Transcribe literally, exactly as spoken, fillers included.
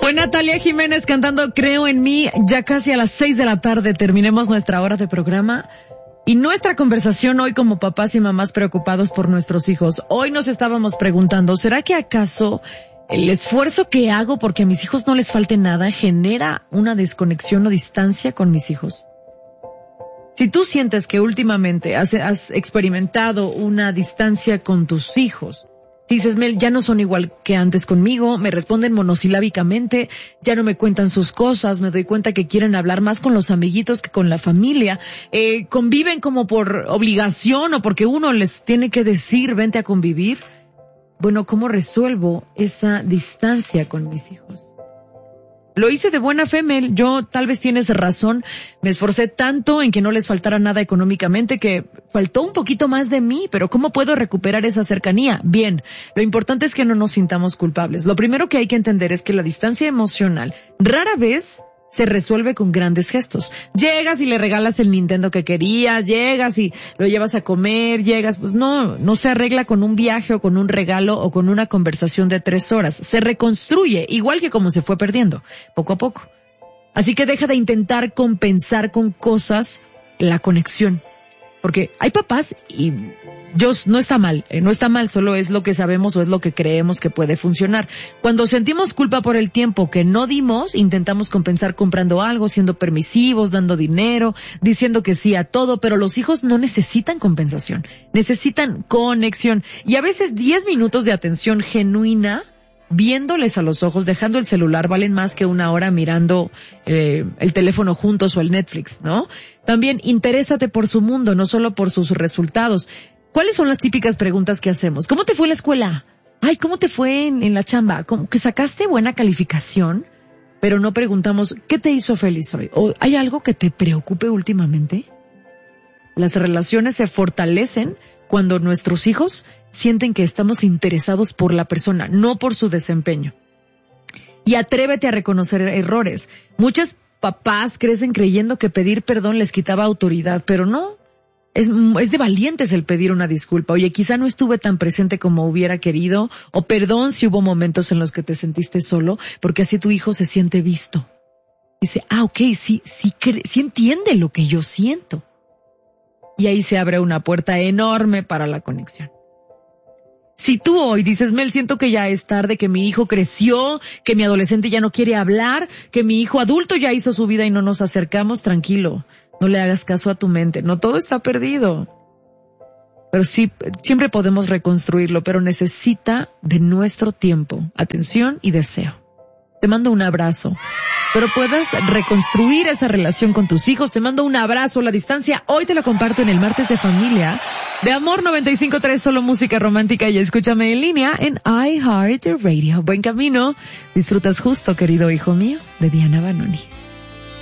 Fue Natalia Jiménez cantando Creo en mí. Ya casi a las seis de la tarde terminemos nuestra hora de programa y nuestra conversación hoy como papás y mamás preocupados por nuestros hijos. Hoy nos estábamos preguntando, ¿será que acaso el esfuerzo que hago porque a mis hijos no les falte nada genera una desconexión o distancia con mis hijos? Si tú sientes que últimamente has, has experimentado una distancia con tus hijos, dices, Mel, ya no son igual que antes conmigo, me responden monosilábicamente, ya no me cuentan sus cosas, me doy cuenta que quieren hablar más con los amiguitos que con la familia, eh, conviven como por obligación o porque uno les tiene que decir, vente a convivir. Bueno, ¿cómo resuelvo esa distancia con mis hijos? Lo hice de buena fe, Mel. Yo, tal vez tienes razón, me esforcé tanto en que no les faltara nada económicamente que faltó un poquito más de mí, pero ¿cómo puedo recuperar esa cercanía? Bien, lo importante es que no nos sintamos culpables. Lo primero que hay que entender es que la distancia emocional rara vez se resuelve con grandes gestos. Llegas y le regalas el Nintendo que querías, llegas y lo llevas a comer, llegas, pues no, no se arregla con un viaje o con un regalo o con una conversación de tres horas. Se reconstruye, igual que como se fue perdiendo, poco a poco. Así que deja de intentar compensar con cosas la conexión. Porque hay papás y yo, no está mal, eh, no está mal, solo es lo que sabemos o es lo que creemos que puede funcionar. Cuando sentimos culpa por el tiempo que no dimos, intentamos compensar comprando algo, siendo permisivos, dando dinero, diciendo que sí a todo, pero los hijos no necesitan compensación, necesitan conexión. Y a veces diez minutos de atención genuina, viéndoles a los ojos, dejando el celular, valen más que una hora mirando eh, el teléfono juntos o el Netflix, ¿no? También interésate por su mundo, no solo por sus resultados. ¿Cuáles son las típicas preguntas que hacemos? ¿Cómo te fue en la escuela? Ay, ¿cómo te fue en, en la chamba? ¿Cómo que sacaste buena calificación? Pero no preguntamos, ¿qué te hizo feliz hoy? ¿O hay algo que te preocupe últimamente? Las relaciones se fortalecen cuando nuestros hijos sienten que estamos interesados por la persona, no por su desempeño. Y atrévete a reconocer errores. Muchos papás crecen creyendo que pedir perdón les quitaba autoridad, pero no. Es, es de valientes el pedir una disculpa. Oye, quizá no estuve tan presente como hubiera querido, o perdón si hubo momentos en los que te sentiste solo, porque así tu hijo se siente visto. Dice, ah, ok, sí, sí, sí entiende lo que yo siento. Y ahí se abre una puerta enorme para la conexión. Si tú hoy dices, Mel, siento que ya es tarde, que mi hijo creció, que mi adolescente ya no quiere hablar, que mi hijo adulto ya hizo su vida y no nos acercamos, tranquilo, no le hagas caso a tu mente, no todo está perdido. Pero sí, siempre podemos reconstruirlo, pero necesita de nuestro tiempo, atención y deseo. Te mando un abrazo. Pero puedas reconstruir esa relación con tus hijos. Te mando un abrazo. La distancia hoy te la comparto en el Martes de Familia de Amor noventa y cinco punto tres, solo música romántica, y escúchame en línea en iHeartRadio. Buen camino. Disfrutas justo, querido hijo mío, de Diana Banoni.